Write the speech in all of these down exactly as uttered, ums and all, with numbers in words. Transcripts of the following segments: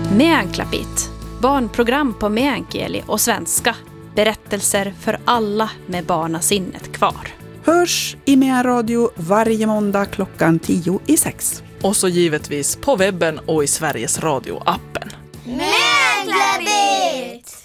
Meänklapit, barnprogram på meänkieli och svenska. Berättelser för alla med barnasinnet kvar. Hörs i Meän Radio varje måndag klockan tio i sex. Och så givetvis på webben och i Sveriges Radio-appen. Meänklapit!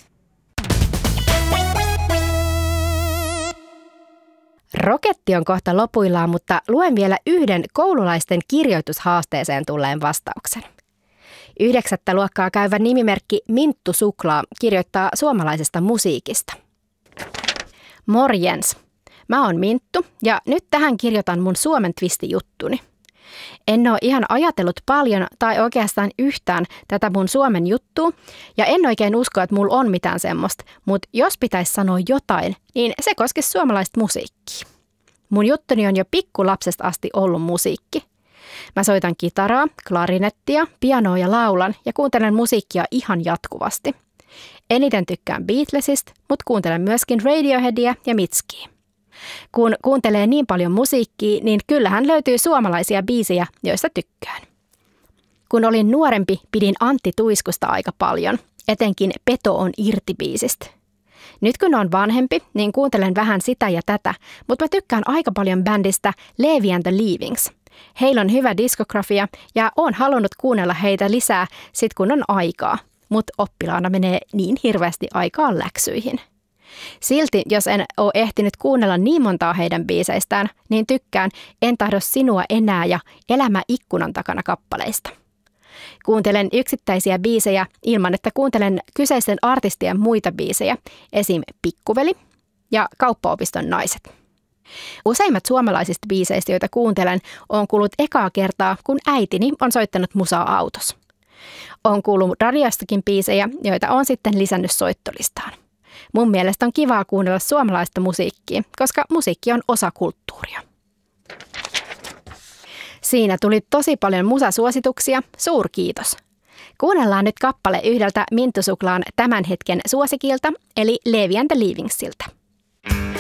Roketti on kohta lopuillaan, mutta luen vielä yhden koululaisten kirjoitushaasteeseen tulleen vastauksen. Yhdeksättä luokkaa käyvä nimimerkki Minttu Suklaa kirjoittaa suomalaisesta musiikista. Morjens. Mä oon Minttu ja nyt tähän kirjoitan mun Suomen twisti-juttuni. En oo ihan ajatellut paljon tai oikeastaan yhtään tätä mun Suomen juttua ja en oikein usko, että mulla on mitään semmoista, mutta jos pitäisi sanoa jotain, niin se koskisi suomalaista musiikkia. Mun juttuni on jo pikkulapsesta asti ollut musiikki. Mä soitan kitaraa, klarinettia, pianoa ja laulan ja kuuntelen musiikkia ihan jatkuvasti. Eniten tykkään Beatlesista, mutta kuuntelen myöskin Radioheadia ja Mitskia. Kun kuuntelee niin paljon musiikkia, niin kyllähän löytyy suomalaisia biisejä, joista tykkään. Kun olin nuorempi, pidin Antti Tuiskusta aika paljon, etenkin Peto on irti -biisistä. Nyt kun on vanhempi, niin kuuntelen vähän sitä ja tätä, mutta mä tykkään aika paljon bändistä Levi and the Leavings. Heillä on hyvä diskografia ja oon halunnut kuunnella heitä lisää sit kun on aikaa, mutta oppilaana menee niin hirveästi aikaa läksyihin. Silti, jos en ole ehtinyt kuunnella niin montaa heidän biiseistään, niin tykkään En tahdo sinua enää ja Elämä ikkunan takana -kappaleista. Kuuntelen yksittäisiä biisejä ilman, että kuuntelen kyseisen artistien muita biisejä, esim. Pikkuveli ja Kauppaopiston naiset. Useimmat suomalaisista biiseistä, joita kuuntelen, on kuullut ekaa kertaa, kun äitini on soittanut musaa autossa. On kuullut radiostakin biisejä, joita on sitten lisännyt soittolistaan. Mun mielestä on kivaa kuunnella suomalaista musiikkia, koska musiikki on osa kulttuuria. Siinä tuli tosi paljon musasuosituksia, suurkiitos. Kuunnellaan nyt kappale yhdeltä Minttu Suklaan tämän hetken suosikilta, eli Levi and the Leavingsiltä.